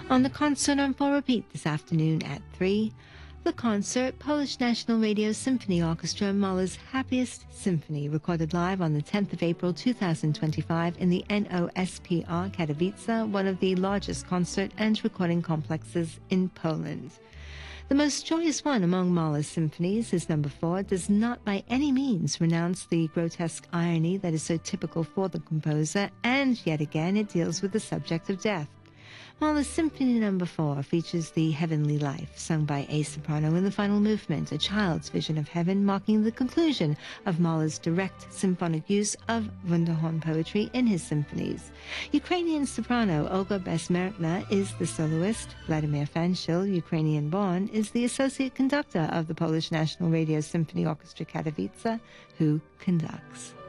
On the concert on full repeat this afternoon at 3, the concert, Polish National Radio Symphony Orchestra, Mahler's Happiest Symphony, recorded live on the 10th of April 2025 in the NOSPR Katowice, one of the largest concert and recording complexes in Poland. The most joyous one among Mahler's symphonies, his number 4, does not by any means renounce the grotesque irony that is so typical for the composer, and yet again it deals with the subject of death. Mahler's Symphony No. 4 features the Heavenly Life, sung by a soprano in the final movement, a child's vision of heaven, marking the conclusion of Mahler's direct symphonic use of Wunderhorn poetry in his symphonies. Ukrainian soprano Olga Besmerkna is the soloist. Vladimir Fanchil, Ukrainian-born, is the associate conductor of the Polish National Radio Symphony Orchestra Katowice, who conducts.